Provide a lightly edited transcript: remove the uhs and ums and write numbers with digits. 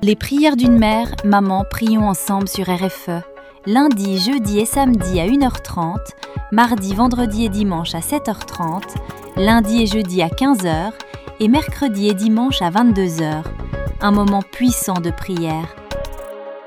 Les prières d'une mère, maman, prions ensemble sur RFE. Lundi, jeudi et samedi à 1h30, mardi, vendredi et dimanche à 7h30, lundi et jeudi à 15h et mercredi et dimanche à 22h. Un moment puissant de prière.